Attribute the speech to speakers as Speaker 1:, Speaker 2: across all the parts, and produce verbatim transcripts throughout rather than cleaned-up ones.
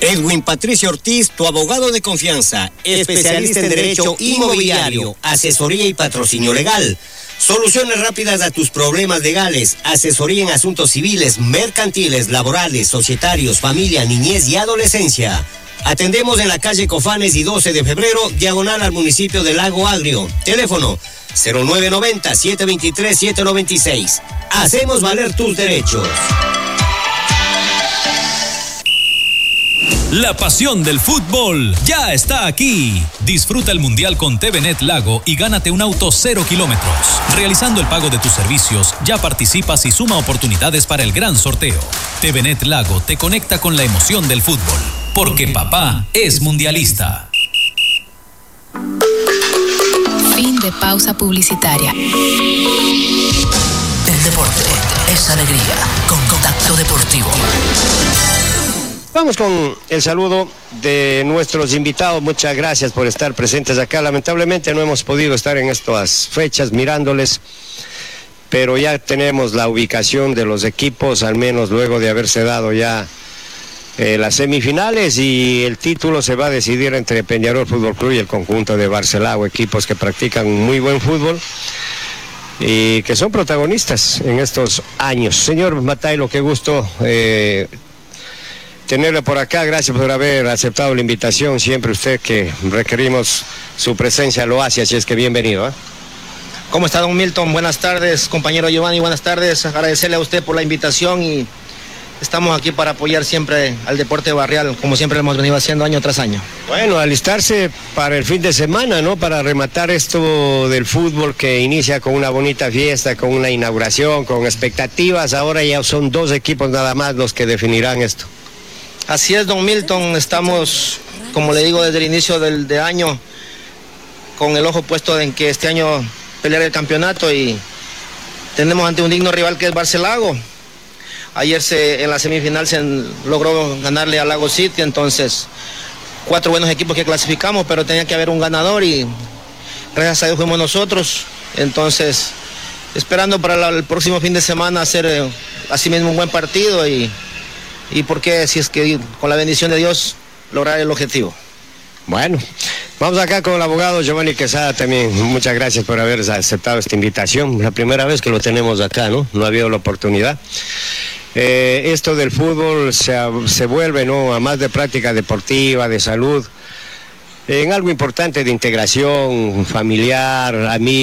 Speaker 1: Edwin Patricio Ortiz, tu abogado de confianza, especialista en derecho inmobiliario, asesoría y patrocinio legal. Soluciones rápidas a tus problemas legales, asesoría en asuntos civiles, mercantiles, laborales, societarios, familia, niñez y adolescencia. Atendemos en la calle Cofanes y doce de febrero, diagonal al municipio de Lago Agrio. Teléfono cero nueve nueve cero, siete dos tres, siete nueve seis. Hacemos valer tus derechos.
Speaker 2: La pasión del fútbol ya está aquí. Disfruta el Mundial con T V Net Lago y gánate un auto cero kilómetros. Realizando el pago de tus servicios, ya participas y suma oportunidades para el gran sorteo. T V Net Lago te conecta con la emoción del fútbol, porque papá es mundialista.
Speaker 3: Fin de pausa publicitaria.
Speaker 4: El deporte es alegría, con Contacto Deportivo.
Speaker 5: Vamos con el saludo de nuestros invitados. Muchas gracias por estar presentes acá. Lamentablemente no hemos podido estar en estas fechas mirándoles, pero ya tenemos la ubicación de los equipos, al menos luego de haberse dado ya eh, las semifinales, y el título se va a decidir entre Peñarol Fútbol Club y el conjunto de Barcelagua, equipos que practican muy buen fútbol y que son protagonistas en estos años. Señor Matailo, qué gusto eh, tenerle por acá. Gracias por haber aceptado la invitación. Siempre usted que requerimos su presencia lo hace, así es que bienvenido, ¿eh?
Speaker 6: ¿Cómo está, don Milton? Buenas tardes, compañero Giovanni, buenas tardes. Agradecerle a usted por la invitación y estamos aquí para apoyar siempre al deporte barrial, como siempre lo hemos venido haciendo año tras año.
Speaker 5: Bueno, alistarse para el fin de semana, ¿no? Para rematar esto del fútbol que inicia con una bonita fiesta, con una inauguración, con expectativas. Ahora ya son dos equipos nada más los que definirán esto.
Speaker 6: Así es, don Milton, estamos, como le digo, desde el inicio del de año, con el ojo puesto en que este año pelear el campeonato, y tenemos ante un digno rival que es Barcelago. Ayer se, en la semifinal se logró ganarle a Lago City, entonces cuatro buenos equipos que clasificamos, pero tenía que haber un ganador y gracias a Dios fuimos nosotros. Entonces, esperando para la, el próximo fin de semana hacer eh, así mismo un buen partido y... y por qué, si es que con la bendición de Dios lograr el objetivo.
Speaker 5: Bueno, vamos acá con el abogado Giovanni Quesada también. Muchas gracias por haber aceptado esta invitación. La primera vez que lo tenemos acá, ¿no? No ha habido la oportunidad. Eh, esto del fútbol se, se vuelve, ¿no?, a más de práctica deportiva, de salud, en algo importante de integración familiar,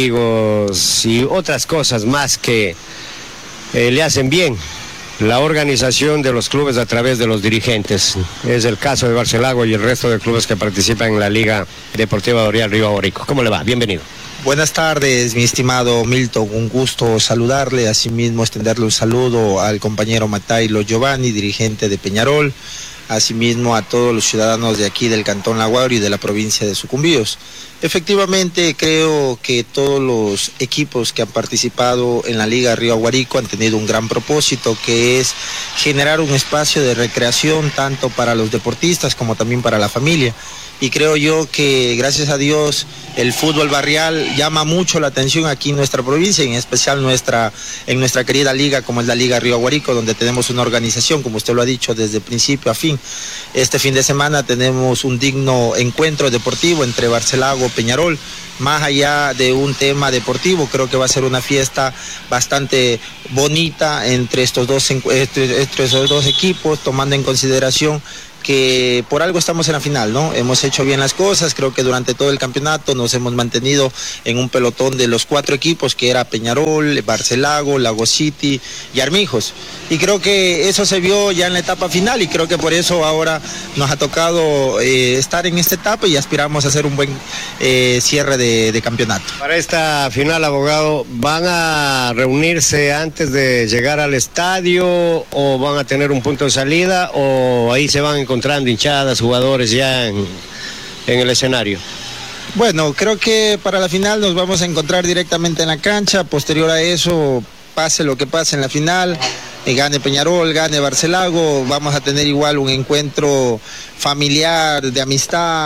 Speaker 5: amigos y otras cosas más que eh, le hacen bien. La organización de los clubes a través de los dirigentes. Es el caso de Barcelagua y el resto de clubes que participan en la Liga Deportiva Boreal Río Aguarico. ¿Cómo le va? Bienvenido.
Speaker 7: Buenas tardes, mi estimado Milton. Un gusto saludarle, asimismo extenderle un saludo al compañero Matailo Giovanni, dirigente de Peñarol, asimismo a todos los ciudadanos de aquí del Cantón Lago Agrio y de la provincia de Sucumbíos. Efectivamente, creo que todos los equipos que han participado en la Liga Río Aguarico han tenido un gran propósito, que es generar un espacio de recreación tanto para los deportistas como también para la familia. Y creo yo que, gracias a Dios, el fútbol barrial llama mucho la atención aquí en nuestra provincia, en especial nuestra, en nuestra querida liga, como es la Liga Río Aguarico, donde tenemos una organización, como usted lo ha dicho, desde principio a fin. Este fin de semana tenemos un digno encuentro deportivo entre Barcelago y Peñarol. Más allá de un tema deportivo, creo que va a ser una fiesta bastante bonita entre estos dos, entre estos dos equipos, tomando en consideración que por algo estamos en la final, ¿no? Hemos hecho bien las cosas, creo que durante todo el campeonato nos hemos mantenido en un pelotón de los cuatro equipos, que era Peñarol, Barcelago, Lago City y Armijos. Y creo que eso se vio ya en la etapa final, y creo que por eso ahora nos ha tocado eh, estar en esta etapa y aspiramos a hacer un buen eh, cierre de, de campeonato.
Speaker 5: Para esta final, abogado, ¿van a reunirse antes de llegar al estadio o van a tener un punto de salida, o ahí se van a encontrar encontrando hinchadas, jugadores ya en, en el escenario?
Speaker 7: Bueno, creo que para la final nos vamos a encontrar directamente en la cancha. Posterior a eso, pase lo que pase en la final, eh, gane Peñarol, gane Barcelago, vamos a tener igual un encuentro familiar, de amistad,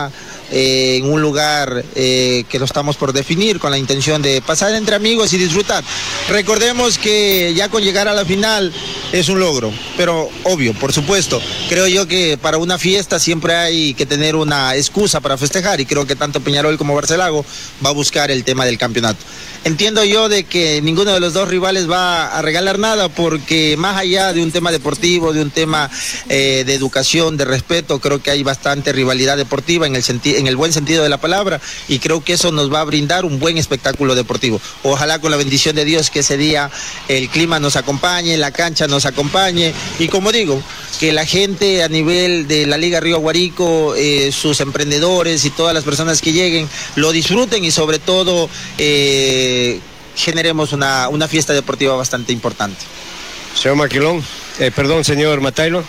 Speaker 7: eh, en un lugar eh, que lo estamos por definir, con la intención de pasar entre amigos y disfrutar. Recordemos que ya con llegar a la final es un logro, pero obvio, por supuesto, creo yo que para una fiesta siempre hay que tener una excusa para festejar, y creo que tanto Peñarol como Barcelago va a buscar el tema del campeonato. Entiendo yo de que ninguno de los dos rivales va a regalar nada, porque más allá de un tema deportivo, de un tema eh, de educación, de respeto, creo que hay bastante rivalidad deportiva en el, en el buen sentido de la palabra, y creo que eso nos va a brindar un buen espectáculo deportivo. Ojalá con la bendición de Dios que ese día el clima nos acompañe, la cancha nos acompañe, y como digo, que la gente a nivel de la Liga Río Aguarico, eh, sus emprendedores y todas las personas que lleguen, lo disfruten, y sobre todo eh, generemos una, una fiesta deportiva bastante importante.
Speaker 5: Señor Maquilón, eh, perdón, señor Matailo.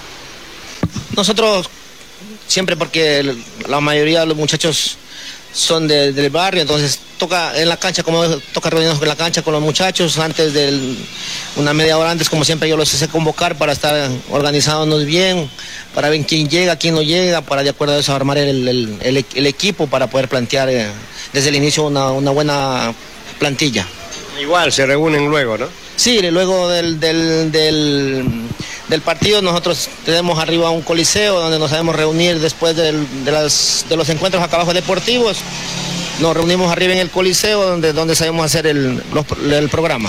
Speaker 6: Nosotros siempre, porque la mayoría de los muchachos son de, del barrio, entonces toca en la cancha, como toca reunirnos en la cancha con los muchachos antes de una media hora antes, como siempre yo los hice convocar para estar organizándonos bien, para ver quién llega, quién no llega, para de acuerdo a eso armar el, el, el, el equipo para poder plantear eh, desde el inicio una, una buena plantilla.
Speaker 5: Igual se reúnen luego, ¿no?
Speaker 6: Sí, luego del, del, del, del partido nosotros tenemos arriba un coliseo donde nos sabemos reunir después del, de, las, de los encuentros acá abajo deportivos. Nos reunimos arriba en el coliseo donde, donde sabemos hacer el, los, el programa.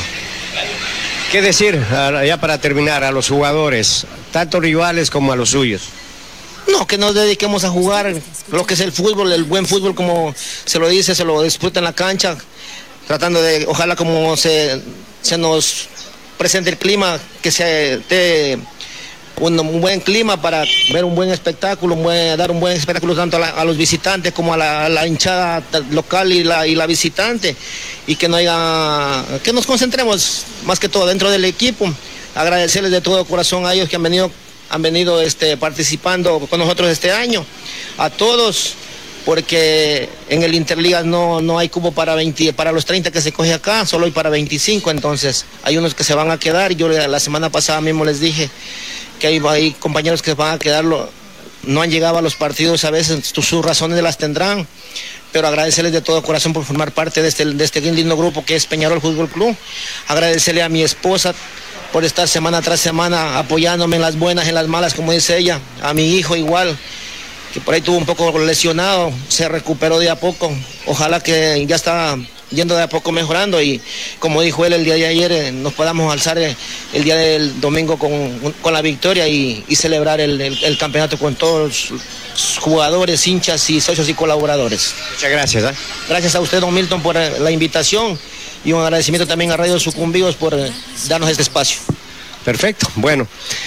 Speaker 5: ¿Qué decir, ya para terminar, a los jugadores, tanto rivales como a los suyos?
Speaker 6: No, que nos dediquemos a jugar lo que es el fútbol, el buen fútbol, como se lo dice, se lo disfruta en la cancha, tratando de, ojalá como se, se nos presente el clima, que se dé un, un buen clima para ver un buen espectáculo, un buen, dar un buen espectáculo tanto a, la, a los visitantes como a la, a la hinchada local y la, y la visitante, y que no haya, que nos concentremos más que todo dentro del equipo. Agradecerles de todo corazón a ellos que han venido, han venido este, participando con nosotros este año, a todos, porque en el Interligas no, no hay cupo para veinte, para los treinta que se coge acá, solo hay para veinticinco, entonces hay unos que se van a quedar. Yo la semana pasada mismo les dije que hay, hay compañeros que van a quedarlo, no han llegado a los partidos, a veces sus razones las tendrán, pero agradecerles de todo corazón por formar parte de este, de este lindo grupo que es Peñarol Fútbol Club. Agradecerle a mi esposa por estar semana tras semana apoyándome en las buenas, en las malas, como dice ella, a mi hijo igual, que por ahí tuvo un poco lesionado, se recuperó de a poco, ojalá que ya está yendo de a poco mejorando, y como dijo él el día de ayer, eh, nos podamos alzar eh, el día del domingo con, con la victoria y, y celebrar el, el, el campeonato con todos los jugadores, hinchas y socios y colaboradores.
Speaker 5: Muchas gracias. ¿eh?
Speaker 6: Gracias a usted, don Milton, por eh, la invitación, y un agradecimiento también a Radio Sucumbíos por eh, darnos este espacio.
Speaker 5: Perfecto, bueno,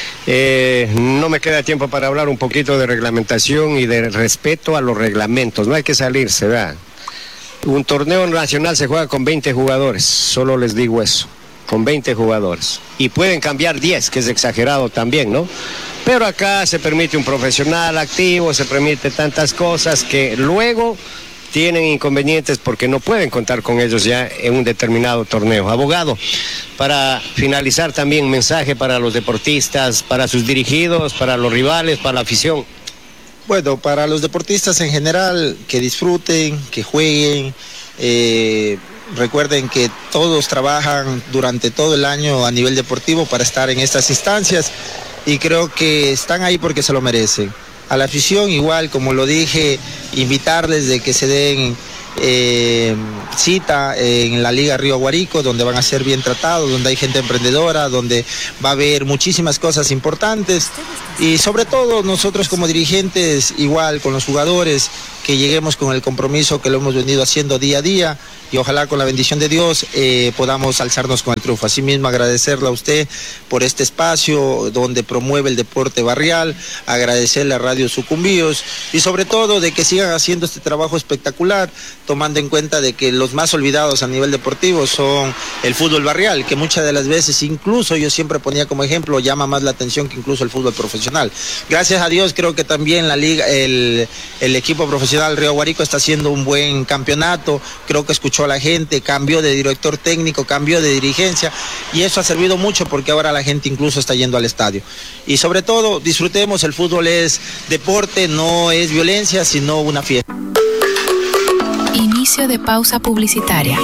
Speaker 5: eh, no me queda tiempo para hablar un poquito de reglamentación y de respeto a los reglamentos, no hay que salirse, ¿verdad? Un torneo nacional se juega con veinte jugadores, solo les digo eso, con veinte jugadores, y pueden cambiar diez, que es exagerado también, ¿no? Pero acá se permite un profesional activo, se permite tantas cosas que luego tienen inconvenientes porque no pueden contar con ellos ya en un determinado torneo. Abogado, para finalizar también, mensaje para los deportistas, para sus dirigidos, para los rivales, para la afición.
Speaker 7: Bueno, para los deportistas en general, que disfruten, que jueguen, eh, recuerden que todos trabajan durante todo el año a nivel deportivo para estar en estas instancias, y creo que están ahí porque se lo merecen. A la afición igual, como lo dije, invitarles de que se den eh, cita en la Liga Río Aguarico, donde van a ser bien tratados, donde hay gente emprendedora, donde va a haber muchísimas cosas importantes, y sobre todo nosotros como dirigentes, igual con los jugadores, que lleguemos con el compromiso que lo hemos venido haciendo día a día, y ojalá con la bendición de Dios eh, podamos alzarnos con el triunfo. Asimismo, agradecerle a usted por este espacio donde promueve el deporte barrial, agradecerle a Radio Sucumbíos, y sobre todo de que sigan haciendo este trabajo espectacular, tomando en cuenta de que los más olvidados a nivel deportivo son el fútbol barrial, que muchas de las veces, incluso yo siempre ponía como ejemplo, llama más la atención que incluso el fútbol profesional. Gracias a Dios creo que también la liga, el, el equipo profesional Río Aguarico está haciendo un buen campeonato, creo que escuchó a la gente, cambió de director técnico, cambió de dirigencia, y eso ha servido mucho porque ahora la gente incluso está yendo al estadio. Y sobre todo, disfrutemos, el fútbol es deporte, no es violencia, sino una fiesta.
Speaker 3: Inicio de pausa publicitaria.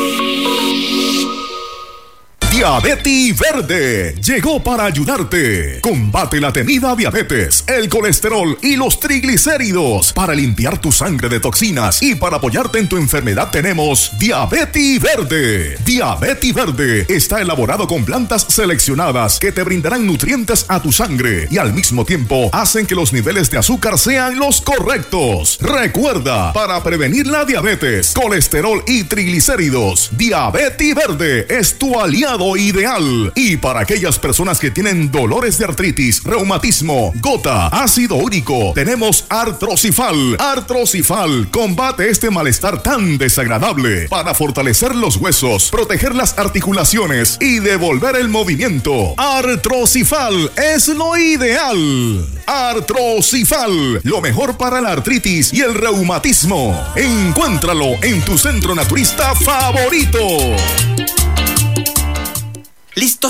Speaker 8: Diabetes Verde llegó para ayudarte. Combate la temida diabetes, el colesterol y los triglicéridos. Para limpiar tu sangre de toxinas y para apoyarte en tu enfermedad tenemos Diabetes Verde. Diabetes Verde está elaborado con plantas seleccionadas que te brindarán nutrientes a tu sangre y al mismo tiempo hacen que los niveles de azúcar sean los correctos. Recuerda, para prevenir la diabetes, colesterol y triglicéridos, Diabetes Verde es tu aliado ideal. Y para aquellas personas que tienen dolores de artritis, reumatismo, gota, ácido úrico, tenemos Artrocifal. Artrocifal combate este malestar tan desagradable para fortalecer los huesos, proteger las articulaciones y devolver el movimiento. Artrocifal es lo ideal. Artrocifal, lo mejor para la artritis y el reumatismo. Encuéntralo en tu centro naturista favorito.
Speaker 1: ¿Listos